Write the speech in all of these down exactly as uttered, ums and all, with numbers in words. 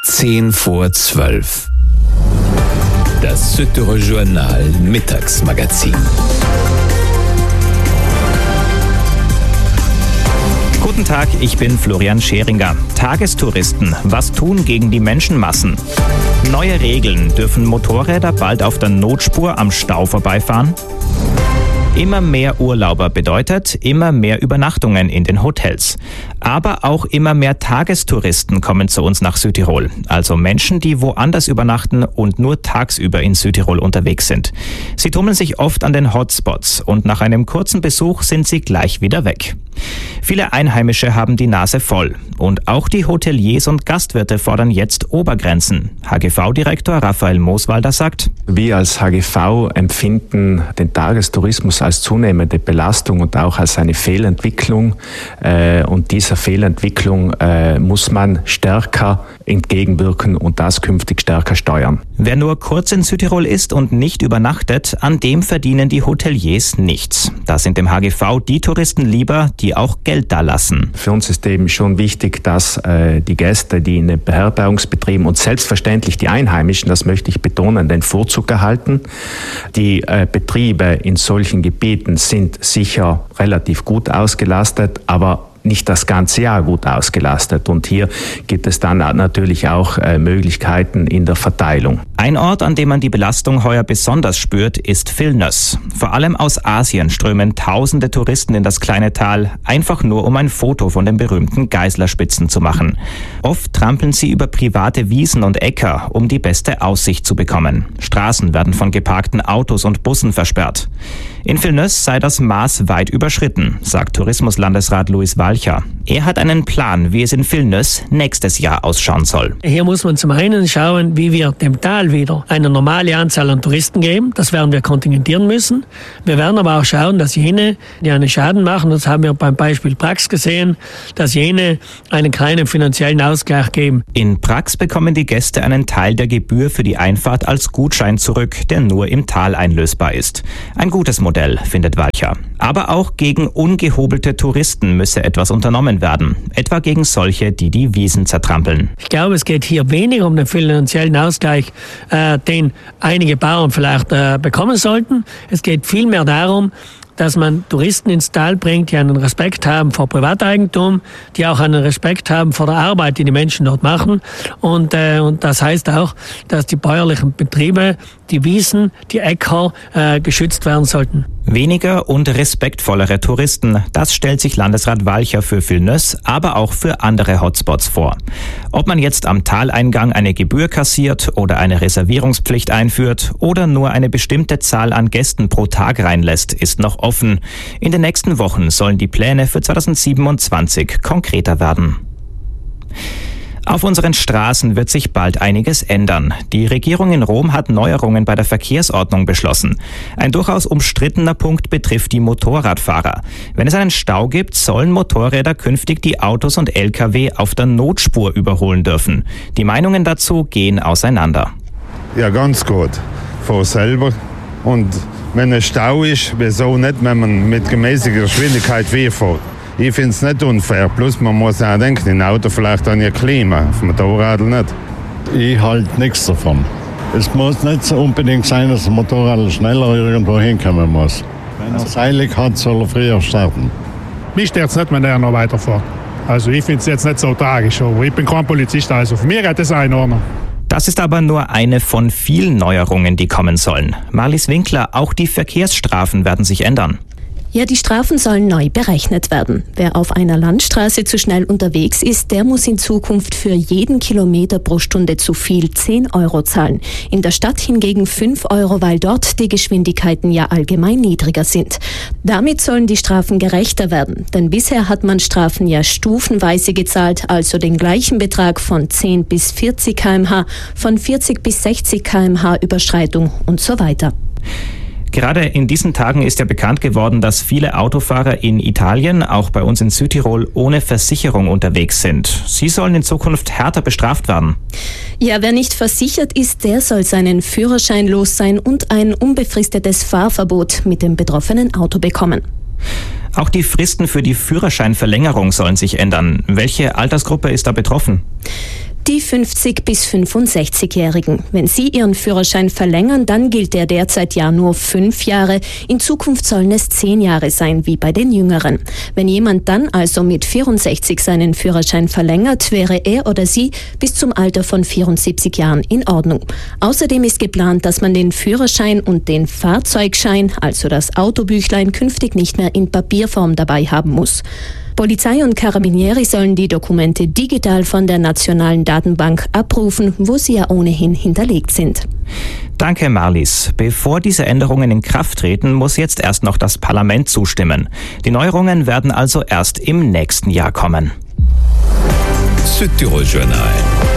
Zehn vor zwölf. Das Süddeutsche Journal Mittagsmagazin. Guten Tag, ich bin Florian Scheringer. Tagestouristen, was tun gegen die Menschenmassen? Neue Regeln, dürfen Motorräder bald auf der Notspur am Stau vorbeifahren? Immer mehr Urlauber bedeutet immer mehr Übernachtungen in den Hotels. Aber auch immer mehr Tagestouristen kommen zu uns nach Südtirol. Also Menschen, die woanders übernachten und nur tagsüber in Südtirol unterwegs sind. Sie tummeln sich oft an den Hotspots und nach einem kurzen Besuch sind sie gleich wieder weg. Viele Einheimische haben die Nase voll. Und auch die Hoteliers und Gastwirte fordern jetzt Obergrenzen. H G V-Direktor Raphael Mooswalder sagt: Wir als H G V empfinden den Tagestourismus als zunehmende Belastung und auch als eine Fehlentwicklung. Äh, und dieser Fehlentwicklung äh, muss man stärker entgegenwirken und das künftig stärker steuern. Wer nur kurz in Südtirol ist und nicht übernachtet, an dem verdienen die Hoteliers nichts. Da sind dem H G V die Touristen lieber, die auch Geld dalassen. Für uns ist eben schon wichtig, dass äh, die Gäste, die in den Beherbergungsbetrieben und selbstverständlich die Einheimischen, das möchte ich betonen, den Vorzug erhalten. Die äh, Betriebe in solchen Gebieten sind sicher relativ gut ausgelastet, aber nicht das ganze Jahr gut ausgelastet. Und hier gibt es dann natürlich auch äh, Möglichkeiten in der Verteilung. Ein Ort, an dem man die Belastung heuer besonders spürt, ist Vilnius. Vor allem aus Asien strömen tausende Touristen in das kleine Tal, einfach nur um ein Foto von den berühmten Geislerspitzen zu machen. Oft trampeln sie über private Wiesen und Äcker, um die beste Aussicht zu bekommen. Straßen werden von geparkten Autos und Bussen versperrt. In Vilnius sei das Maß weit überschritten, sagt Tourismuslandesrat Luis Walcher. Er hat einen Plan, wie es in Vilnius nächstes Jahr ausschauen soll. Hier muss man zum einen schauen, wie wir dem Tal wieder eine normale Anzahl an Touristen geben. Das werden wir kontingentieren müssen. Wir werden aber auch schauen, dass jene, die einen Schaden machen, das haben wir beim Beispiel Prax gesehen, dass jene einen kleinen finanziellen Ausgleich geben. In Prax bekommen die Gäste einen Teil der Gebühr für die Einfahrt als Gutschein zurück, der nur im Tal einlösbar ist. Ein gutes Modell, findet Walcher. Aber auch gegen ungehobelte Touristen müsse etwas unternommen werden. Etwa gegen solche, die die Wiesen zertrampeln. Ich glaube, es geht hier weniger um den finanziellen Ausgleich, äh, den einige Bauern vielleicht äh, bekommen sollten. Es geht vielmehr darum, dass man Touristen ins Tal bringt, die einen Respekt haben vor Privateigentum, die auch einen Respekt haben vor der Arbeit, die die Menschen dort machen. Und, äh, und das heißt auch, dass die bäuerlichen Betriebe, die Wiesen, die Äcker äh, geschützt werden sollten. Weniger und respektvollere Touristen, das stellt sich Landesrat Walcher für Vilnius, aber auch für andere Hotspots vor. Ob man jetzt am Taleingang eine Gebühr kassiert oder eine Reservierungspflicht einführt oder nur eine bestimmte Zahl an Gästen pro Tag reinlässt, ist noch offen. In den nächsten Wochen sollen die Pläne für zweitausendsiebenundzwanzig konkreter werden. Auf unseren Straßen wird sich bald einiges ändern. Die Regierung in Rom hat Neuerungen bei der Verkehrsordnung beschlossen. Ein durchaus umstrittener Punkt betrifft die Motorradfahrer. Wenn es einen Stau gibt, sollen Motorräder künftig die Autos und L K W auf der Notspur überholen dürfen. Die Meinungen dazu gehen auseinander. Ja, ganz gut. Fahr selber. Und wenn ein Stau ist, wieso nicht, wenn man mit gemäßiger Geschwindigkeit wegfährt? Ich finde es nicht unfair. Plus man muss auch denken, ein Auto vielleicht an ihr Klima, auf dem Motorrad nicht. Ich halte nichts davon. Es muss nicht so unbedingt sein, dass ein Motorrad schneller irgendwo hinkommen muss. Wenn er seilig hat, soll er früher starten. Mich stört es nicht, wenn er noch weiterfährt. Also ich finde es jetzt nicht so tragisch, aber ich bin kein Polizist, also für mich hat das in Ordnung. Das ist aber nur eine von vielen Neuerungen, die kommen sollen. Marlies Winkler, auch die Verkehrsstrafen werden sich ändern. Ja, die Strafen sollen neu berechnet werden. Wer auf einer Landstraße zu schnell unterwegs ist, der muss in Zukunft für jeden Kilometer pro Stunde zu viel zehn Euro zahlen. In der Stadt hingegen fünf Euro, weil dort die Geschwindigkeiten ja allgemein niedriger sind. Damit sollen die Strafen gerechter werden. Denn bisher hat man Strafen ja stufenweise gezahlt, also den gleichen Betrag von zehn bis vierzig Kilometer pro Stunde, von vierzig bis sechzig Kilometer pro Stunde Überschreitung und so weiter. Gerade in diesen Tagen ist ja bekannt geworden, dass viele Autofahrer in Italien, auch bei uns in Südtirol, ohne Versicherung unterwegs sind. Sie sollen in Zukunft härter bestraft werden. Ja, wer nicht versichert ist, der soll seinen Führerschein los sein und ein unbefristetes Fahrverbot mit dem betroffenen Auto bekommen. Auch die Fristen für die Führerscheinverlängerung sollen sich ändern. Welche Altersgruppe ist da betroffen? Die fünfzig- bis fünfundsechzigjährigen. Wenn sie ihren Führerschein verlängern, dann gilt der derzeit ja nur fünf Jahre. In Zukunft sollen es zehn Jahre sein, wie bei den Jüngeren. Wenn jemand dann also mit vierundsechzig seinen Führerschein verlängert, wäre er oder sie bis zum Alter von vierundsiebzig Jahren in Ordnung. Außerdem ist geplant, dass man den Führerschein und den Fahrzeugschein, also das Autobüchlein, künftig nicht mehr in Papierform dabei haben muss. Polizei und Carabinieri sollen die Dokumente digital von der nationalen Datenbank abrufen, wo sie ja ohnehin hinterlegt sind. Danke, Marlies. Bevor diese Änderungen in Kraft treten, muss jetzt erst noch das Parlament zustimmen. Die Neuerungen werden also erst im nächsten Jahr kommen. Südtirol Journal.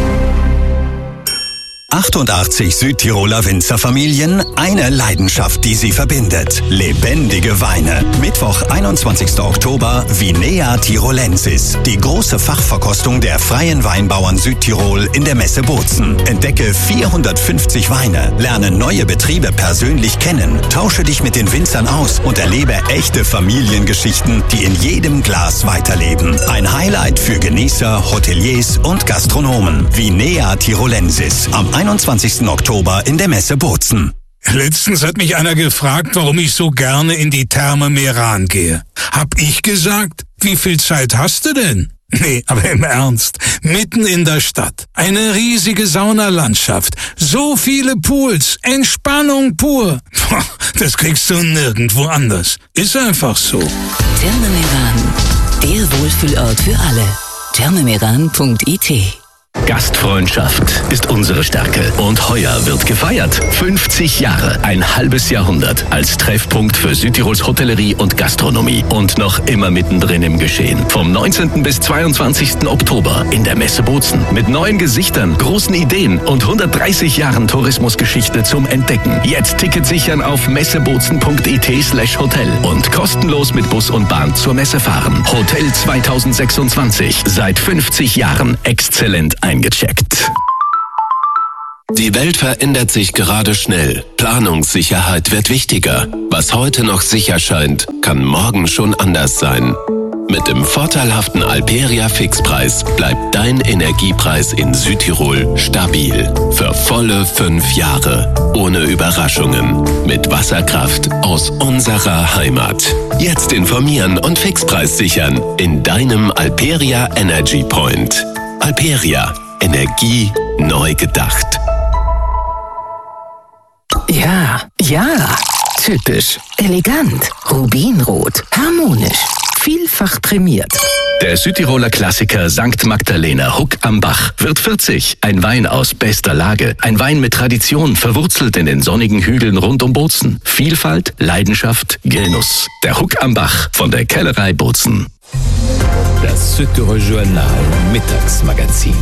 achtundachtzig Südtiroler Winzerfamilien, eine Leidenschaft, die sie verbindet. Lebendige Weine. Mittwoch, einundzwanzigster Oktober, Vinea Tirolensis. Die große Fachverkostung der freien Weinbauern Südtirol in der Messe Bozen. Entdecke vierhundertfünfzig Weine, lerne neue Betriebe persönlich kennen, tausche dich mit den Winzern aus und erlebe echte Familiengeschichten, die in jedem Glas weiterleben. Ein Highlight für Genießer, Hoteliers und Gastronomen. Vinea Tirolensis. Am einundzwanzigsten Oktober in der Messe Bozen. Letztens hat mich einer gefragt, warum ich so gerne in die Therme Meran gehe. Hab ich gesagt, wie viel Zeit hast du denn? Nee, aber im Ernst, mitten in der Stadt, eine riesige Saunalandschaft, so viele Pools, Entspannung pur. Das kriegst du nirgendwo anders. Ist einfach so. Therme Meran, der Wohlfühlort für alle. thermemeran punkt I T. Gastfreundschaft ist unsere Stärke und heuer wird gefeiert. fünfzig Jahre, ein halbes Jahrhundert als Treffpunkt für Südtirols Hotellerie und Gastronomie und noch immer mittendrin im Geschehen. Vom neunzehnten bis zweiundzwanzigsten Oktober in der Messe Bozen mit neuen Gesichtern, großen Ideen und hundertdreißig Jahren Tourismusgeschichte zum Entdecken. Jetzt Ticket sichern auf messebozen punkt I T slash hotel und kostenlos mit Bus und Bahn zur Messe fahren. Hotel zweitausendsechsundzwanzig, seit fünfzig Jahren exzellent eingecheckt. Die Welt verändert sich gerade schnell. Planungssicherheit wird wichtiger. Was heute noch sicher scheint, kann morgen schon anders sein. Mit dem vorteilhaften Alperia Fixpreis bleibt dein Energiepreis in Südtirol stabil. Für volle fünf Jahre. Ohne Überraschungen. Mit Wasserkraft aus unserer Heimat. Jetzt informieren und Fixpreis sichern in deinem Alperia Energy Point. Alperia. Energie neu gedacht. Ja, ja. Typisch. Elegant. Rubinrot. Harmonisch. Vielfach prämiert. Der Südtiroler Klassiker Sankt Magdalena Huck am Bach wird vierzig. Ein Wein aus bester Lage. Ein Wein mit Tradition, verwurzelt in den sonnigen Hügeln rund um Bozen. Vielfalt, Leidenschaft, Genuss. Der Huck am Bach von der Kellerei Bozen. Das Südtirol Journal Mittagsmagazin.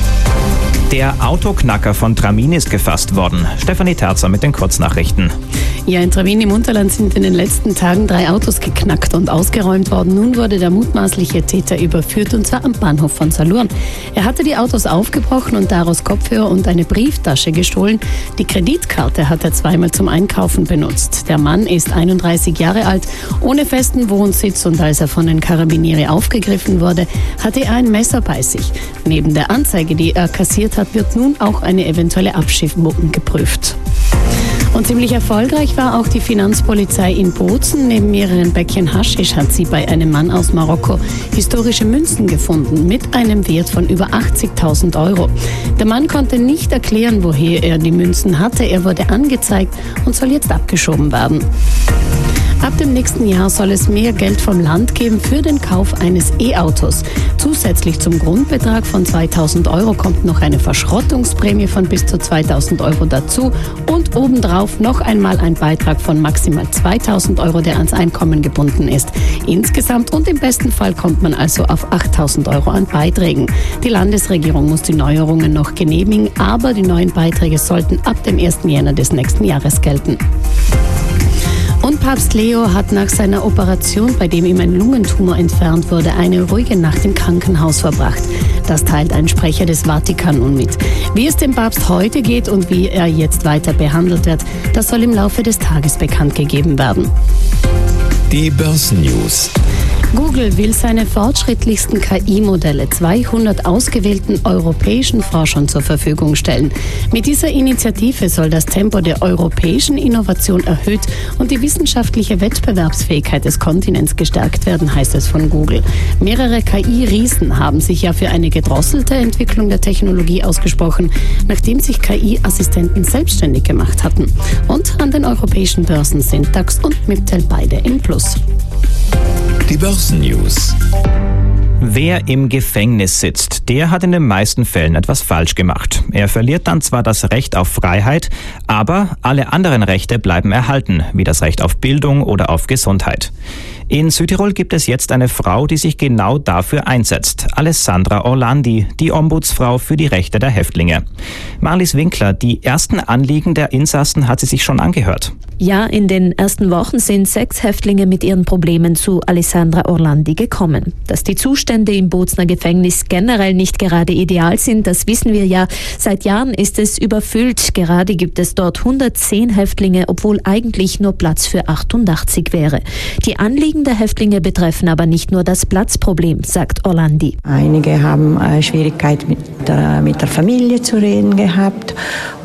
Der Autoknacker von Tramin ist gefasst worden. Stefanie Terzer mit den Kurznachrichten. Ja, in Tramin im Unterland sind in den letzten Tagen drei Autos geknackt und ausgeräumt worden. Nun wurde der mutmaßliche Täter überführt, und zwar am Bahnhof von Salurn. Er hatte die Autos aufgebrochen und daraus Kopfhörer und eine Brieftasche gestohlen. Die Kreditkarte hat er zweimal zum Einkaufen benutzt. Der Mann ist einunddreißig Jahre alt, ohne festen Wohnsitz, und als er von den Carabinieri aufgegriffen wurde, hatte er ein Messer bei sich. Neben der Anzeige, die er kassiert hat, wird nun auch eine eventuelle Abschiebung geprüft. Und ziemlich erfolgreich war auch die Finanzpolizei in Bozen. Neben mehreren Päckchen Haschisch hat sie bei einem Mann aus Marokko historische Münzen gefunden mit einem Wert von über achtzigtausend Euro. Der Mann konnte nicht erklären, woher er die Münzen hatte. Er wurde angezeigt und soll jetzt abgeschoben werden. Ab dem nächsten Jahr soll es mehr Geld vom Land geben für den Kauf eines E-Autos. Zusätzlich zum Grundbetrag von zweitausend Euro kommt noch eine Verschrottungsprämie von bis zu zweitausend Euro dazu und obendrauf noch einmal ein Beitrag von maximal zweitausend Euro, der ans Einkommen gebunden ist. Insgesamt und im besten Fall kommt man also auf achttausend Euro an Beiträgen. Die Landesregierung muss die Neuerungen noch genehmigen, aber die neuen Beiträge sollten ab dem ersten Jänner des nächsten Jahres gelten. Und Papst Leo hat nach seiner Operation, bei dem ihm ein Lungentumor entfernt wurde, eine ruhige Nacht im Krankenhaus verbracht. Das teilt ein Sprecher des Vatikan nun mit. Wie es dem Papst heute geht und wie er jetzt weiter behandelt wird, das soll im Laufe des Tages bekannt gegeben werden. Die Börsennews. Google will seine fortschrittlichsten K I-Modelle zweihundert ausgewählten europäischen Forschern zur Verfügung stellen. Mit dieser Initiative soll das Tempo der europäischen Innovation erhöht und die wissenschaftliche Wettbewerbsfähigkeit des Kontinents gestärkt werden, heißt es von Google. Mehrere K I-Riesen haben sich ja für eine gedrosselte Entwicklung der Technologie ausgesprochen, nachdem sich K I-Assistenten selbstständig gemacht hatten. Und an den europäischen Börsen sind DAX und MIPTEL beide im Plus. Die Börsennews. Wer im Gefängnis sitzt, der hat in den meisten Fällen etwas falsch gemacht. Er verliert dann zwar das Recht auf Freiheit, aber alle anderen Rechte bleiben erhalten, wie das Recht auf Bildung oder auf Gesundheit. In Südtirol gibt es jetzt eine Frau, die sich genau dafür einsetzt. Alessandra Orlandi, die Ombudsfrau für die Rechte der Häftlinge. Marlies Winkler, die ersten Anliegen der Insassen hat sie sich schon angehört. Ja, in den ersten Wochen sind sechs Häftlinge mit ihren Problemen zu Alessandra Orlandi gekommen. Dass die Zustände im Bozner Gefängnis generell nicht gerade ideal sind, das wissen wir ja. Seit Jahren ist es überfüllt. Gerade gibt es dort hundertzehn Häftlinge, obwohl eigentlich nur Platz für achtundachtzig wäre. Die Anliegen der Häftlinge betreffen aber nicht nur das Platzproblem, sagt Orlandi. Einige haben äh, Schwierigkeiten mit der, mit der Familie zu reden gehabt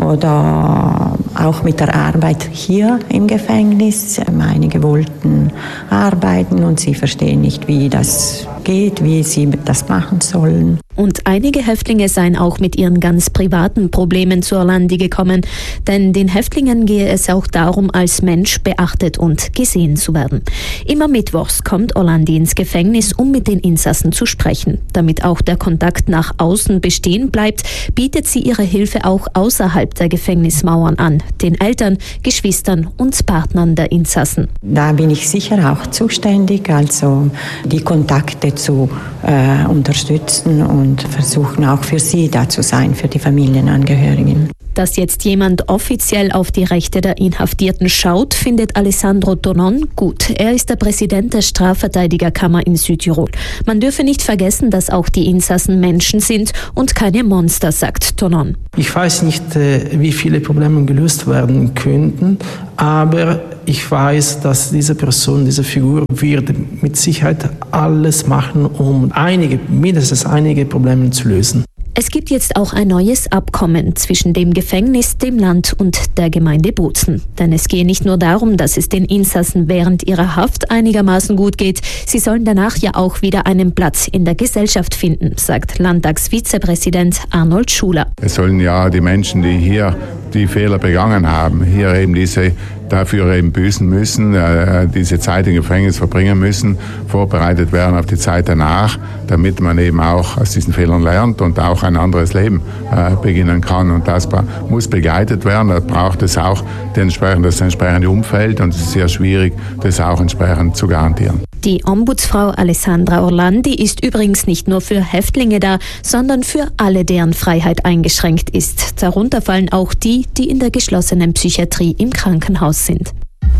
oder auch mit der Arbeit hier im Gefängnis. Einige wollten arbeiten und sie verstehen nicht, wie das geht, wie sie das machen sollen. Und einige Häftlinge seien auch mit ihren ganz privaten Problemen zu Orlandi gekommen, denn den Häftlingen gehe es auch darum, als Mensch beachtet und gesehen zu werden. Immer mittwochs kommt Orlandi ins Gefängnis, um mit den Insassen zu sprechen. Damit auch der Kontakt nach außen bestehen bleibt, bietet sie ihre Hilfe auch außerhalb der Gefängnismauern an, den Eltern, Geschwistern und Partnern der Insassen. Da bin ich sicher auch zuständig, also die Kontakte zu äh, unterstützen und und versuchen auch für sie da zu sein, für die Familienangehörigen. Dass jetzt jemand offiziell auf die Rechte der Inhaftierten schaut, findet Alessandro Tonon gut. Er ist der Präsident der Strafverteidigerkammer in Südtirol. Man dürfe nicht vergessen, dass auch die Insassen Menschen sind und keine Monster, sagt Tonon. Ich weiß nicht, wie viele Probleme gelöst werden könnten, aber ich weiß, dass diese Person, diese Figur wird mit Sicherheit alles machen, um einige, mindestens einige Probleme zu lösen. Es gibt jetzt auch ein neues Abkommen zwischen dem Gefängnis, dem Land und der Gemeinde Bozen. Denn es gehe nicht nur darum, dass es den Insassen während ihrer Haft einigermaßen gut geht, sie sollen danach ja auch wieder einen Platz in der Gesellschaft finden, sagt Landtagsvizepräsident Arnold Schuler. Es sollen ja die Menschen, die hier die Fehler begangen haben, hier eben diese dafür eben büßen müssen, äh, diese Zeit im Gefängnis verbringen müssen, vorbereitet werden auf die Zeit danach, damit man eben auch aus diesen Fehlern lernt und auch ein anderes Leben äh, beginnen kann. Und das muss begleitet werden. Da braucht es auch den das entsprechende Umfeld und es ist sehr schwierig, das auch entsprechend zu garantieren. Die Ombudsfrau Alessandra Orlandi ist übrigens nicht nur für Häftlinge da, sondern für alle, deren Freiheit eingeschränkt ist. Darunter fallen auch die, die in der geschlossenen Psychiatrie im Krankenhaus sind.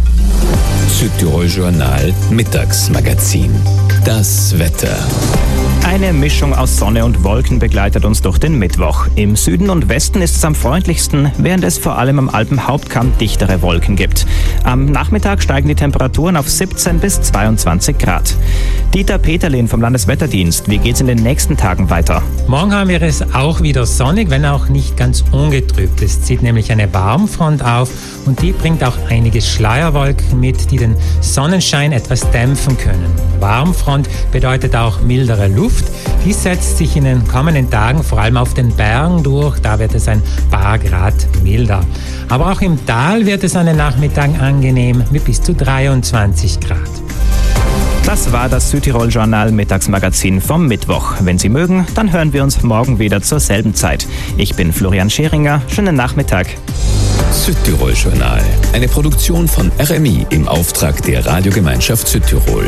Südtirol Journal Mittagsmagazin. Das Wetter. Eine Mischung aus Sonne und Wolken begleitet uns durch den Mittwoch. Im Süden und Westen ist es am freundlichsten, während es vor allem am Alpenhauptkamm dichtere Wolken gibt. Am Nachmittag steigen die Temperaturen auf siebzehn bis zweiundzwanzig Grad. Dieter Peterlin vom Landeswetterdienst, wie geht's in den nächsten Tagen weiter? Morgen haben wir es auch wieder sonnig, wenn auch nicht ganz ungetrübt. Es zieht nämlich eine Warmfront auf und die bringt auch einige Schleierwolken mit, die den Sonnenschein etwas dämpfen können. Warmfront bedeutet auch mildere Luft. Dies setzt sich in den kommenden Tagen vor allem auf den Bergen durch, da wird es ein paar Grad milder. Aber auch im Tal wird es an den Nachmittagen angenehm mit bis zu dreiundzwanzig Grad. Das war das Südtirol Journal Mittagsmagazin vom Mittwoch. Wenn Sie mögen, dann hören wir uns morgen wieder zur selben Zeit. Ich bin Florian Scheringer. Schönen Nachmittag. Südtirol Journal, eine Produktion von R M I im Auftrag der Radiogemeinschaft Südtirol.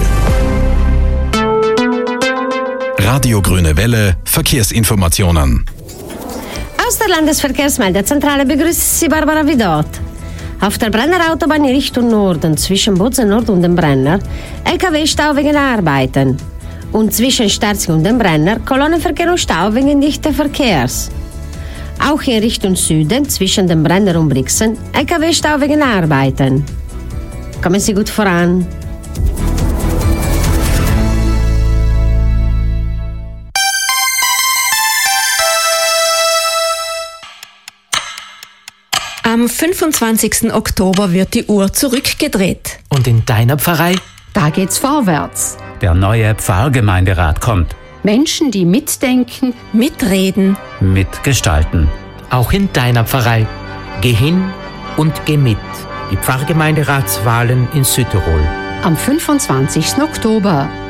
Radio Grüne Welle, Verkehrsinformationen. Aus der Landesverkehrsmeldezentrale begrüßt Sie Barbara Vidot. Auf der Brennerautobahn in Richtung Norden zwischen Bozen Nord und dem Brenner L K W-Stau wegen Arbeiten. Und zwischen Sterzing und dem Brenner Kolonnenverkehr und Stau wegen dichten Verkehrs. Auch in Richtung Süden zwischen dem Brenner und Brixen L K W-Stau wegen Arbeiten. Kommen Sie gut voran. Am fünfundzwanzigsten Oktober wird die Uhr zurückgedreht. Und in deiner Pfarrei? Da geht's vorwärts. Der neue Pfarrgemeinderat kommt. Menschen, die mitdenken, mitreden, mitgestalten. Auch in deiner Pfarrei. Geh hin und geh mit. Die Pfarrgemeinderatswahlen in Südtirol. Am fünfundzwanzigsten Oktober.